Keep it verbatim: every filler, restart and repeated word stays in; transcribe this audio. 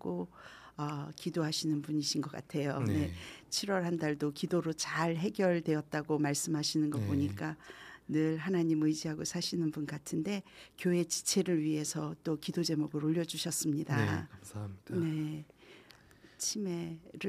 하시고 어, 기도하시는 분이신 것 같아요. 네. 네. 칠월 한 달도 기도로 잘 해결되었다고 말씀하시는 거 네. 보니까 늘 하나님 의지하고 사시는 분 같은데 교회 지체를 위해서 또 기도 제목을 올려주셨습니다. 네, 감사합니다. 네, 치매를